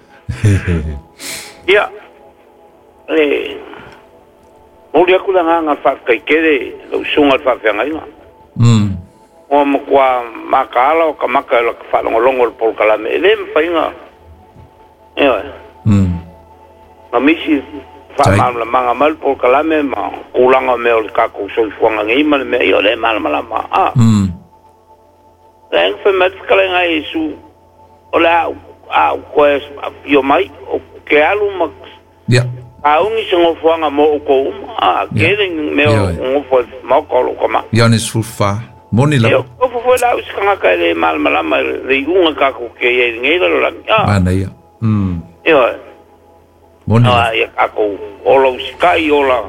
ia eh o dia kula nga fa kai kede lo sunga fa fenga ina mm o mo kwa makala o kamaka lo fa longo por kala me le fa inga ia mm ma misi fa mal la manga mal por kala me ma kulanga me o ka ko so fuanga ngi mal me yo le mal mal ma ah mm len fa mat kala ngai su ola a ko yo mai o ke alu ma ia aungi songo fuanga mo ko a keden me o fo mo ko lo koma Yanis fufa moni la o fo fo la uskanga ka le mal mal ma le unga ka ko ke ye ngai lo la ana ia mm yo moni ah ya ka ko o lo sky o la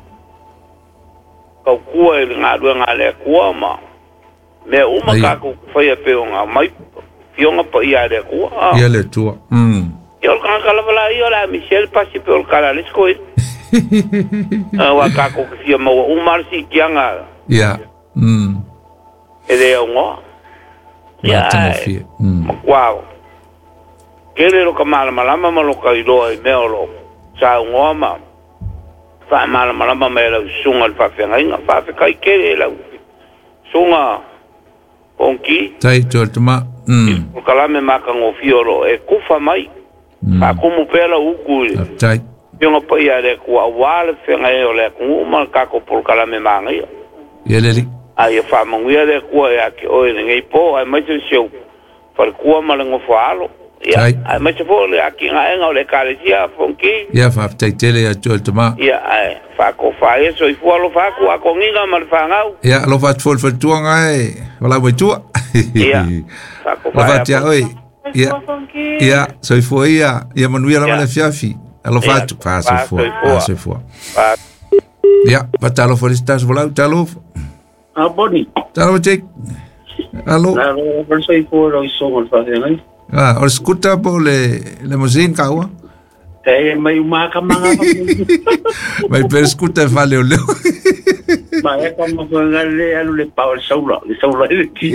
ko ko e nga do nga le ko ma me uma ka ko fa ya pe nga mai fionga pa ia de ko ia le tua mm yo kan kala bala yo la Michelle pasi pe o kala les ko ah wa ka ko fio mo o marsi kianga ia mm e de ngo ya mm wow kele lo kamala malama malo ka ilo e me lo sa ngoma fa mala malama me lo sunga fa fenga inga fa fe kai kele la sunga onki tai tortma mm o kala me maka ngo fiolo e kufa mai fa como pela uku tai yo no poia de ko wal fenga e ole ko mal ka ko por kala me manga yo yeleli ai fa manguia de ko ya ke o ngai po ai mai show par ko mal ngo falo ya ai mai fo le aki ngai ngole kale sia fonki ya fa tai tele ya tortma ya ai fa ko fa eso i fo lo fa ko ko nginga mal fa ngau ya lo fa fol fol tuanga ai wala bo tu ya fa ko fa ya oi ia ia so foi ia ia manuia la mala fiafi alo fatu fa so foi so foi ia patalo foristas volau talo ah boni talo check allo la no so foi lo so mal fa ngai ah o escuta po le le musica kawa eh mai uma kamanga mai per escuta vale o leo mai como ngale alu le power soula le soula le ti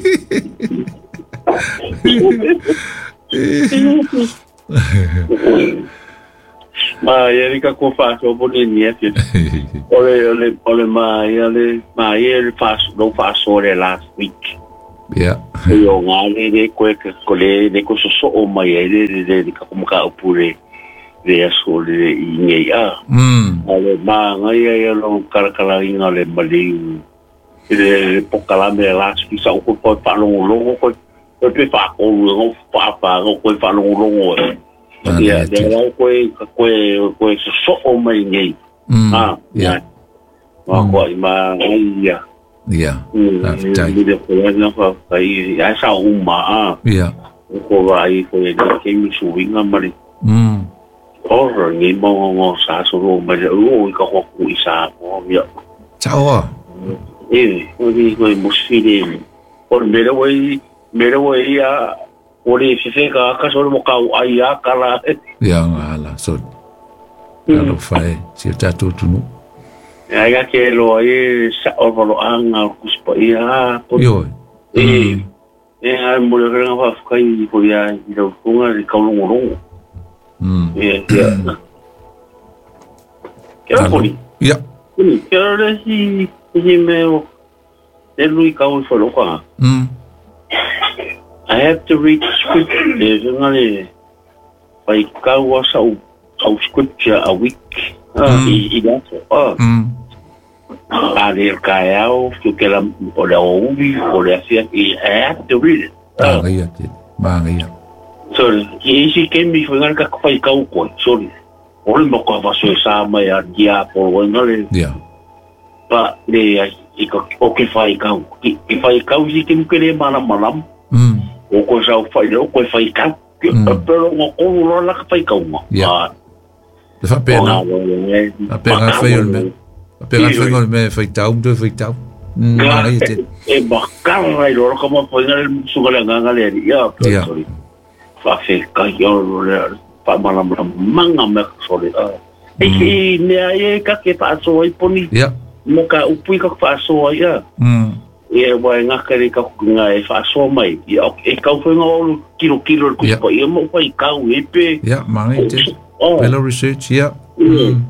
ma erika ko fa so boni niente ole ole ole ma ele ma ele fa lo fa so last week Yeah. Yo ngale de ko ko le de ko so o mai de de de ka como ka pure de aso de inge a. Mm. Ale ma ngai ya lo karakala inga le mali de pokala me la spisa ko ko pa lo lo ko ko pe fa ko lo fa fa ko ko fa lo lo. Ya de la ko ko ko so o mai ngai. Ah. Yeah. Ma ko ma ya. Yeah. After the corona for I saw uma. Yeah. Ko vai ko e ke mi suinga mari. Mm. Or ni mo mo sa so ro ma o ko ko ku isa mo ya. Ciao. Eh, o di ko mo sfide. Or me lo voi me lo voi ya o le se ka ka so mo ka ai ya kala. Ya ala so. Alo fai si tato tunu. Ai ke lo ai sa o lo anga kuspa ia. Yo. Eh. Eh ai mo le nga fa kai ko ya do kunga ri ka lo ngoro. Mm. Eh ya. Kero poni. Ya. Ni kero le si si me o de lui ka o lo kwa. Mm. I have to read scripture. There's ngale pai ka wa sa o scripture a week. Ah, i i that. Ah. Mm. A ver caeo que la o la ubi o la hacía y I have to read it. Ah, ya. Ma ya. Sorry, y si que mi fue en el que fue cau con, sorry. Ol mo ko va so sa ma ya dia por bueno le. Ya. Pa le y ko o que fai cau. Que fai cau si que que le mala malam. Mm. O ko sa fai o ko fai cau. Pero mo ko lo la fai cau. Ya. Le fa pena. La pena fai o me. La pena fai o me fai tau, do fai tau. Ma ya. E bakara i lo como fue en el su galanga le ya. Sorry. Fa fe ka yo le pa mala manga me sorry. E ne ai ka ke pa so i poni. Ya. Mo ka upui ka pa so ya. Mm. E wa nga ka ri ka nga e fa so mai. Ya e ka foi nga kilo kilo ku pa e mo fa i ka u e pe. Ya, ma ya. Hello research ya. Mm.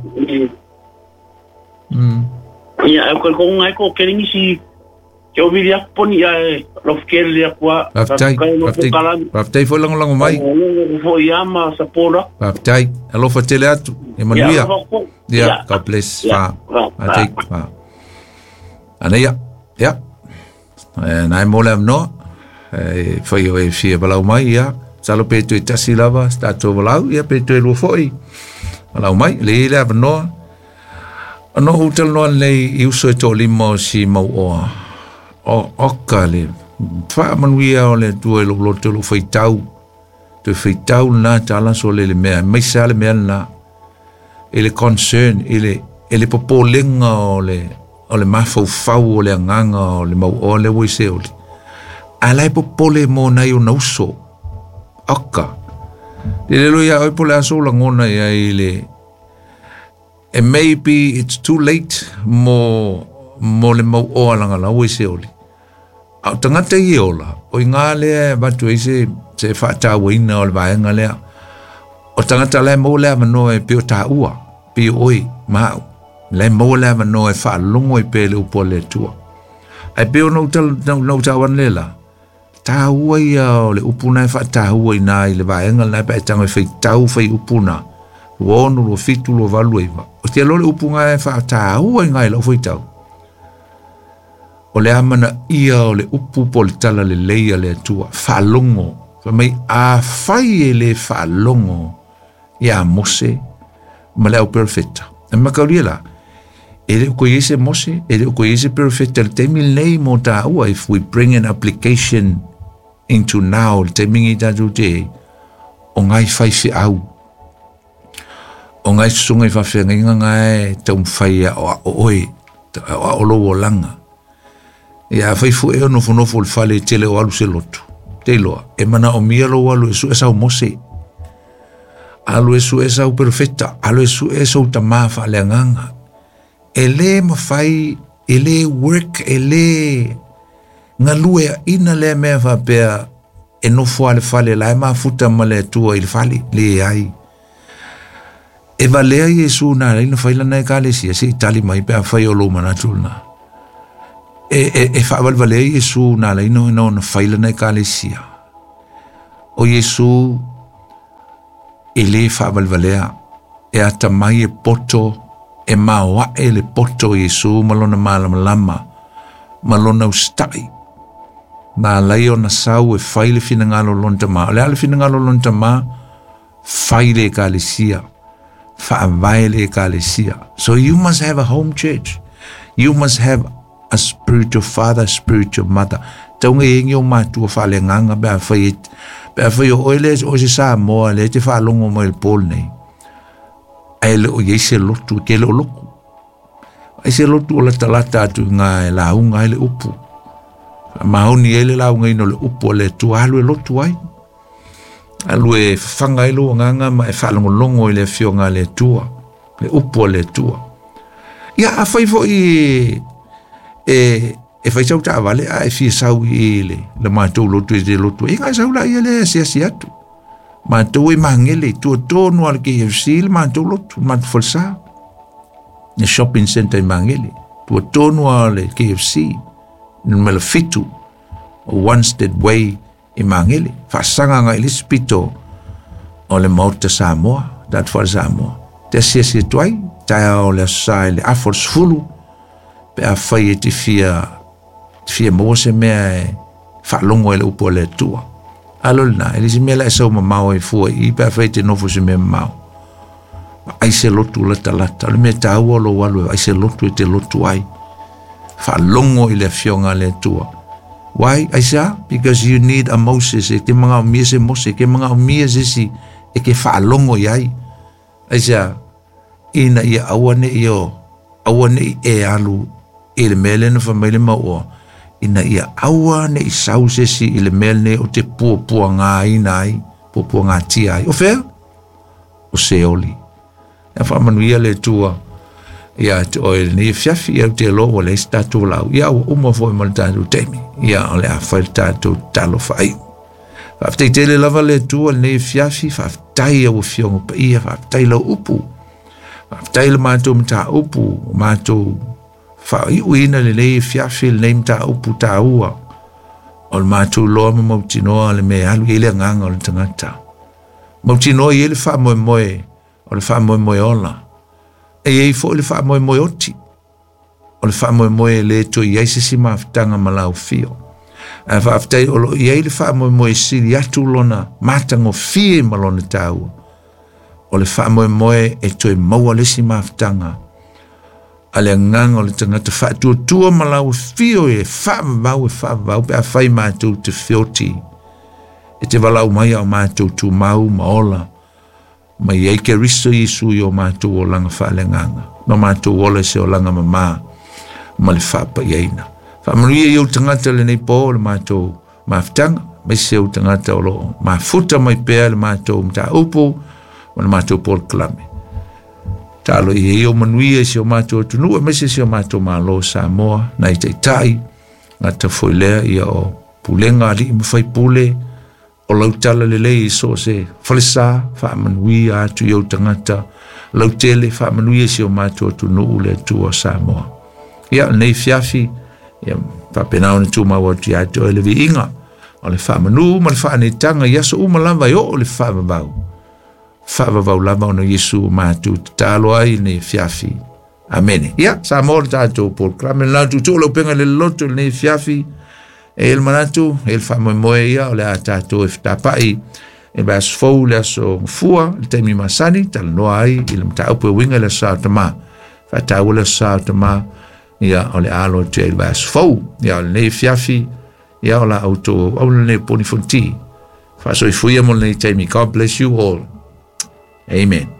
Mm. Ya ko ko nga ko ke ni si que eu viria poni ya lo que ele qua Aftai, aftai, aftai foi lang lang mai. Foi ama sa pora. Aftai, alo fa tele atu. E manuia. Ya, God bless. Fa. Aftai. Fa. Ana ya. Ya. Eh, nai mola no. Eh, foi o e fia balau mai ya. Salo pe tu tasi lava, sta to balau ya pe tu lo foi. Balau mai, le le no. No hotel no le iuso to limo si mo o. O oka le fa manuia o le tu e lo lo te lo fai tau te fai tau na tala so le mea mai sa le mea na ele concern ele ele popolenga o le o le mafau fau o le nganga o le mau o le wise o le ala e popole mo na yo no so oka le lo ya o pole aso la ngona ya ele and maybe it's too late mo mo le mau o alanga la wise o le au tangata i ola o inga le batu ise se fata wina o le vaenga le o tangata le mo le mano e pio ta ua pio oi ma le mo le mano e fa longo e pele upo le tua ai pio no tal no no ta wan le la ta ua ia o le upuna e fa ta ua ina i le vaenga le pe tanga fe tau fe upuna wonu lo fitu lo valu eva o te lo le upunga e fa ta ua inga i lo fe tau o le amana ia o le upu po le tala le leia le atua whalongo fa mai a fai e le whalongo ia mose ma le au perfecta e makauria la e le uko iese mose e le uko iese perfecta le temi lei mo ta ua if we bring an application into now le temi ngi tatu te o ngai fai fi au o ngai sunga i whawhenga inga ngai taum whai o oi o lo o langa ia fai fu e no fono fol fale tele o alu se lotu te loa e mana o mia lo alu esu esa o mose alu esu esa o perfecta alu esu esa o tamafa le nganga ele ma fai ele work ele ngalue ina le me fa pe e no fale fale la ma futa male tua il fale le ai e valea Yesu na ina fai la na kale si si tali mai pe fai o lo mana tulna e e e fa valvale Yesu na le no no no faila na kalesia o Yesu ele fa valvale e ata mai e poto e mawa e le poto Yesu malona malama lama malona ustai na laio na sau e faile fina ngalo lonta ma le ale fina ngalo lonta ma faile kalesia fa vaile kalesia. So you must have a home church, you must have a spiritual father, spiritual mother. Taunga ingi o matu o fale nganga bea fai bea fai o oiles o se sa moa le te fa longo mo il pol nei ai le o yeise lotu ke le o loku ai se lotu o la talata atu nga e la unga ele upu maoni ele la unga ino le upu le tu alu e lotu ai alu e fanga ilo nganga ma e fa longo longo ele fionga le tua le upu le tua ia a fai fo i e e fai sau ta vale a e fi sau i le le matou lotu e te lotu e ngai sau la i ele si asi atu matou e mangele tu tonu al K F C le matou lotu matou falsa ne shopping center i mangele tu tonu al K F C ne mele fitu one state way i mangele fa sanga ngai le spito o le mauta Samoa dat for Samoa te si asi tuai ta o le sai le afors fulu pe a fai e te fia fia mo se mea fa longo ele upo le tua alol na ele se mea la sa uma mau e fua i pe a fai te nofo se mea mau ai se lotu la talata le mea tau alo walu ai se lotu e te lotu ai fa longo ele fionga le tua why ai sa because you need a Moses e ke mga o mia se mose ke mga o mia se si e ke fa longo iai ai sa ina ia awane io awane e alu ele mele na famile ma o ina ia awa ne isau se si ele mele o te pu pu nga ina ai pu pu nga ti ai o fe o se oli e fa manu ia le tua ia te o ele ni fiafi ia te lo o le sta tu la ia o mo fo mo ta tu temi ia ole a fa ta tu talo fa ai fa te te le lava le tua ne fiafi fa tai o fiongo pa ia fa tai lo upu fa tai le ma tu mta upu ma tu fa i uina le le fiafi le mta upu ta ua o ma tu lo mo mo tino le me alu ile nganga o tangata mo tino ile fa mo mo o le fa mo mo ola e e fo le fa mo mo oti o le fa mo mo le to ye se si ma ftanga malau fio a fa ftai o ye le fa mo mo si ya tu lona matango fi malona tau o le fa mo mo e to mo le si ma ftanga ale nganga le tanga te fa tu tu malau fio e fa va e fa va pe a fai ma tu te fioti e te vala o mai o ma tu tu mau maola ma ye ke riso Yesu yo ma tu o langa fa le nganga no ma tu o le se o langa mama ma le fa pa yeina fa mri yo tanga te le nei po le ma tu ma ftanga me se o tanga te o lo ma futa mai pe le ma tu mta upo ma ma tu por klame talo i o manuia si o mato tu nu me si o mato malo Samoa na te tai na te foile ia o pulenga ali me fai pule o lau tala le le so se falsa fa manuia tu yo tangata lau tele fa manuia si o mato tu nu le tu o Samoa ia nei fiafi ia fa pena ona tu ma wa ti ato le vinga o le fa manu ma le fa ne tanga ia so umalava yo le fa bau fava va lava ona Yesu ma tu talo ai ne fiafi amen ya sa morta to por clamen tu to lo penga le loto ne fiafi e il manatu il famo moia o le ata to ifta pai e bas fo le so fua il temi masani tal no ai il mta po winga le sa tama fa ta le sa tama ya o le alo te il bas fo ya ne fiafi ya la auto o le poni fonti fa so i fuia mo ne temi God bless you all. Amen.